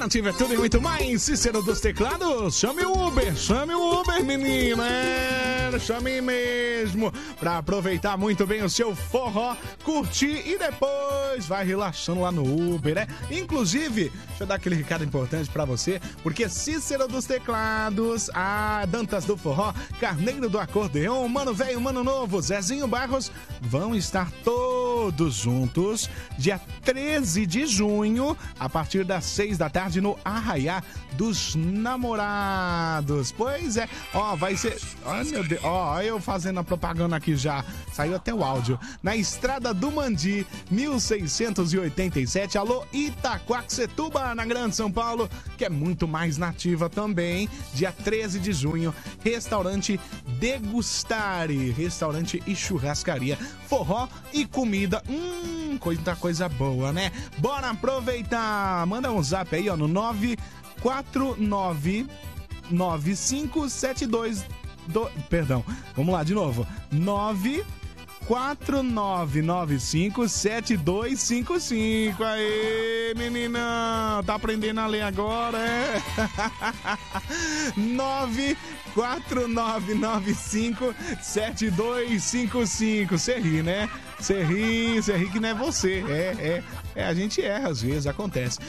Nativa é tudo e muito mais. Cícero dos Teclados, chame o Uber, menino, chame mesmo, pra aproveitar muito bem o seu forró, curtir e depois vai relaxando lá no Uber, né? Inclusive, deixa eu dar aquele recado importante pra você, porque Cícero dos Teclados, a Dantas do Forró, Carneiro do Acordeon, Mano Velho, Mano Novo, Zezinho Barros, vão estar todos juntos, dia 13 de junho, a partir das 6 da tarde, no Arraiá dos Namorados. Pois é, ó, vai ser... Ai, meu Deus, ó, eu fazendo a propaganda aqui já, saiu até o áudio. Na Estrada do Mandi, 1687, alô, Itaquaquecetuba, na Grande São Paulo, que é muito mais nativa também, dia 13 de junho, restaurante Degustare, restaurante e churrascaria, forró e comida, coisa boa, né? Bora aproveitar, manda um zap aí, ó, no 9499572 perdão, vamos lá de novo, 949957255. Aê, meninão, tá aprendendo a ler agora, é? 949957255. Você ri, né? Você ri que não é você. A gente erra às vezes, acontece.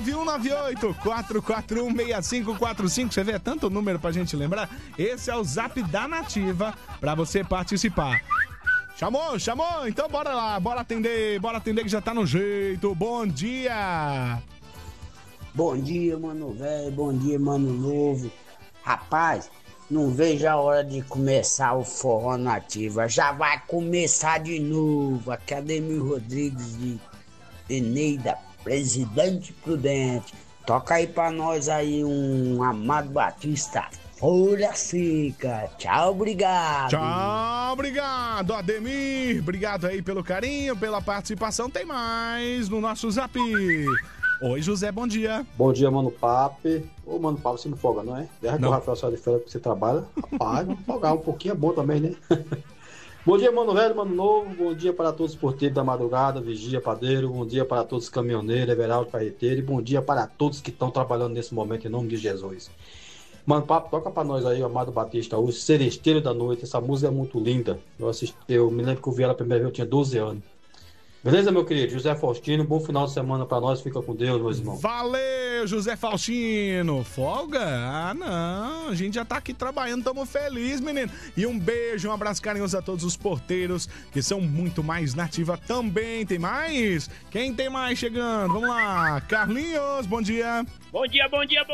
9198-441-6545. Você vê, é tanto número pra gente lembrar. Esse é o Zap da Nativa pra você participar. Chamou? Então bora lá, bora atender que já tá no jeito. Bom dia! Bom dia, mano velho, bom dia, mano novo. Rapaz, não vejo a hora de começar o Forró Nativa. Já vai começar de novo. Aqui é Ademir Rodrigues de Eneida, Presidente Prudente. Toca aí pra nós aí um Amado Batista, Folha Seca. Tchau, obrigado. Tchau, obrigado, Ademir. Obrigado aí pelo carinho, pela participação. Tem mais no nosso Zap. Oi, José, bom dia. Bom dia, Mano Papi. Ô, Mano Papi, você não folga, não é? Deixa que o Rafael sai de férias que você trabalha. Rapaz, vamos folgar um pouquinho, é bom também, né? Bom dia, Mano Velho, Mano Novo. Bom dia para todos os porteiros da madrugada, Vigia, Padeiro. Bom dia para todos os caminhoneiros, Everaldo, Carreteiro. E bom dia para todos que estão trabalhando nesse momento, em nome de Jesus. Mano Papo, toca pra nós aí o Amado Batista hoje, Seresteiro da Noite. Essa música é muito linda. Eu me lembro que eu vi ela a primeira vez, eu tinha 12 anos. Beleza, meu querido? José Faustino, bom final de semana pra nós. Fica com Deus, meus irmãos. Valeu, José Faustino. Folga? Ah, não. A gente já tá aqui trabalhando, tamo feliz, menino. E um beijo, um abraço carinhoso a todos os porteiros, que são muito mais nativa também. Tem mais? Quem tem mais chegando? Vamos lá. Carlinhos, bom dia. Bom dia,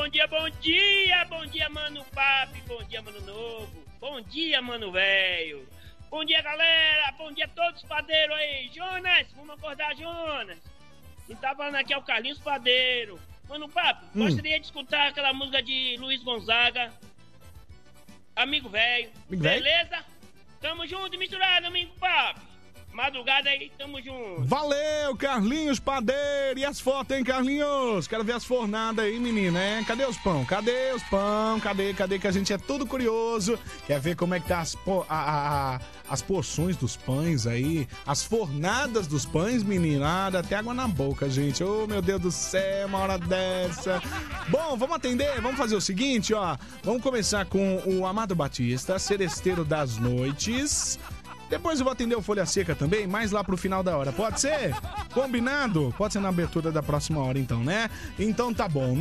Mano Papi. Bom dia, Mano Novo. Bom dia, Mano Velho. Bom dia, galera! Bom dia a todos os padeiros aí! Jonas! Vamos acordar, Jonas! Quem tá falando aqui é o Carlinhos Padeiro. Mano, papo, gostaria de escutar aquela música de Luiz Gonzaga. Amigo Velho. Beleza? Tamo junto e misturado, amigo papo. Madrugada aí, tamo junto. Valeu, Carlinhos Padeiro. E as fotos, hein, Carlinhos? Quero ver as fornadas aí, menina, né? Cadê os pão? Cadê que a gente é tudo curioso. Quer ver como é que tá as porções dos pães aí, as fornadas dos pães, menina. Dá até água na boca, gente. Oh, meu Deus do céu, uma hora dessa. Bom, vamos atender, vamos fazer o seguinte, ó. Vamos começar com o Amado Batista, Seresteiro das Noites. Depois eu vou atender o Folha Seca também, mais lá pro final da hora. Pode ser? Combinado? Pode ser na abertura da próxima hora, então, né? Então tá bom.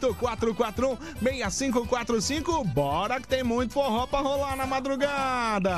9198-441-6545. Bora que tem muito forró pra rolar na madrugada.